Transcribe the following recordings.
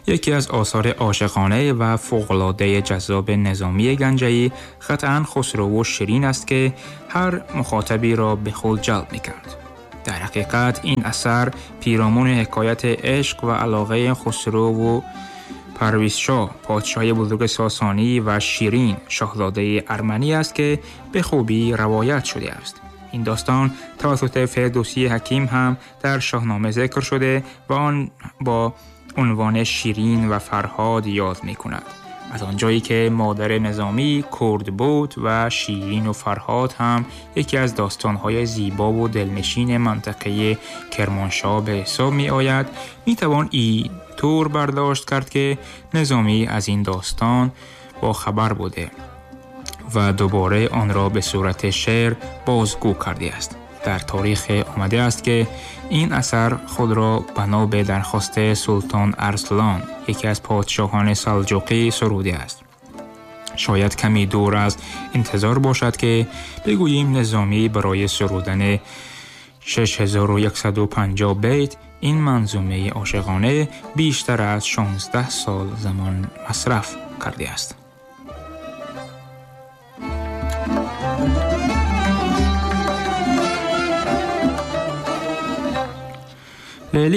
یکی از آثار عاشقانه و فوق‌العاده جذاب نظامی گنجوی قطعاً خسرو و شیرین است که هر مخاطبی را به خود جلب می‌کرد. در حقیقت این اثر پیرامون حکایت عشق و علاقه خسرو و پرویزشاه پادشاه بزرگ ساسانی و شیرین شاهزاده ارمنی است که به خوبی روایت شده است. این داستان توسط فردوسی حکیم هم در شاهنامه ذکر شده و آن با عنوان شیرین و فرهاد یاد می کند. از آنجایی که مادر نظامی کرد بود و شیرین و فرهاد هم یکی از داستان‌های زیبا و دلنشین منطقه کرمانشاه به حساب می آید، می توان طور برداشت کرد که نظامی از این داستان با خبر بوده و دوباره آن را به صورت شعر بازگو کرده است. در تاریخ آمده است که این اثر خود را بنا به درخواست سلطان ارسلان یکی از پادشاهان سلجوقی سروده است. شاید کمی دور از انتظار باشد که بگوییم نظامی برای سرودن 6150 بیت این منظومه عاشقانه بیشتر از 16 سال زمان مصرف کرده است. لیلی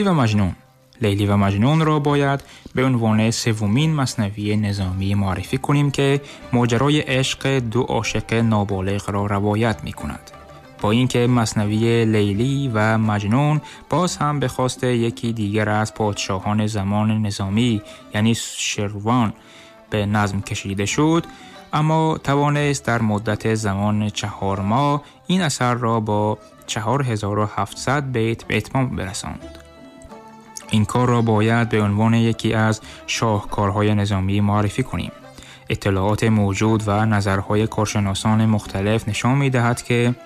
و مجنون را باید به عنوان سومین مثنوی نظامی معرفی کنیم که ماجرای عشق دو عاشق نابالغ را روایت می کند. با اینکه مثنوی لیلی و مجنون باز هم به خواست یکی دیگر از پادشاهان زمان نظامی یعنی شیروان به نظم کشیده شد، اما توانست در مدت زمان 4 ماه این اثر را با 4700 بیت به اتمام برساند. این کار را باید به عنوان یکی از شاهکارهای نظامی معرفی کنیم. اطلاعات موجود و نظرهای کارشناسان مختلف نشان می‌دهد که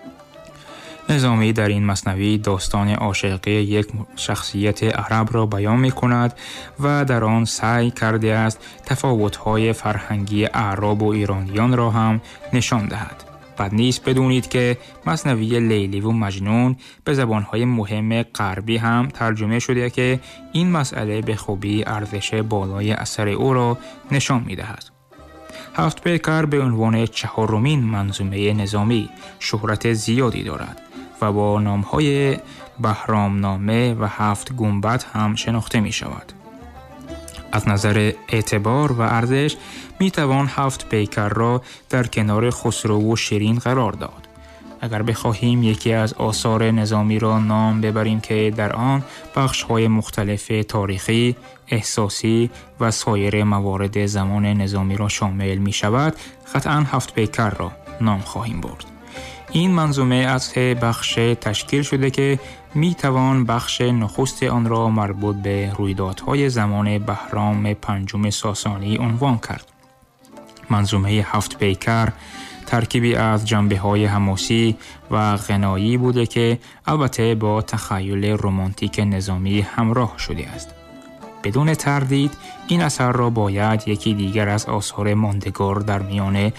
نظامی در این مثنوی داستان عاشقی یک شخصیت عرب را بیان می‌کند و در آن سعی کرده است تفاوت‌های فرهنگی اعراب و ایرانیان را هم نشان دهد. بد نیست بدونید که مثنوی لیلی و مجنون به زبان‌های مهم غربی هم ترجمه شده که این مسئله به خوبی ارزش بالای اثر او را نشان می‌دهد. هفت پیکر به عنوان 4مین منظومه نظامی شهرت زیادی دارد و با نام‌های بهرامنامه و 7 گنبد هم شناخته می‌شود. از نظر اعتبار و ارزش می توان 7 پیکر را در کنار خسرو و شیرین قرار داد. اگر بخواهیم یکی از آثار نظامی را نام ببریم که در آن بخش‌های مختلف تاریخی، احساسی و سایر موارد زمان نظامی را شامل می شود، قطعاً 7 پیکر را نام خواهیم برد. این منظومه از 3 بخش تشکیل شده که می توان بخش نخست آن را مربوط به رویدادهای زمان بهرام پنجم ساسانی عنوان کرد. منظومه 7 پیکر ترکیبی از جنبه‌های حماسی و غنایی بوده که البته با تخیل رمانتیک نظامی همراه شده است. بدون تردید این اثر را باید یکی دیگر از آثار ماندگار در میان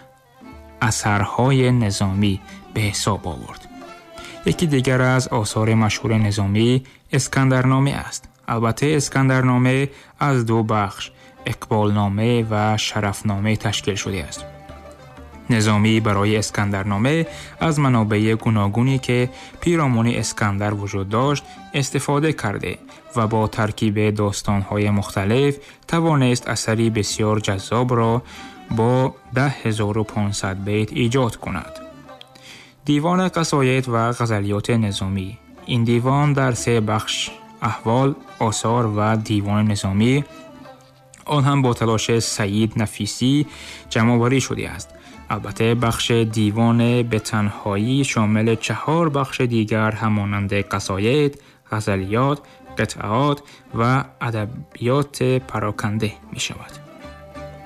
اثرهای نظامی به حساب آورد. یکی دیگر از آثار مشهور نظامی اسکندرنامه است. البته اسکندرنامه از 2 بخش، اقبالنامه و شرفنامه تشکیل شده است. نظامی برای اسکندرنامه از منابع گوناگونی که پیرامون اسکندر وجود داشت استفاده کرده و با ترکیب داستان‌های مختلف توانست اثری بسیار جذاب را با 10500 بیت ایجاد کند. دیوان قصاید و غزلیات نظامی. این دیوان در 3 بخش، احوال، آثار و دیوان نظامی، آن هم با تلاش سعید نفیسی جمع‌آوری شده است. البته بخش دیوان به تنهایی شامل 4 بخش دیگر همانند قصاید، غزلیات، قطعات و ادبیات پراکنده می شود.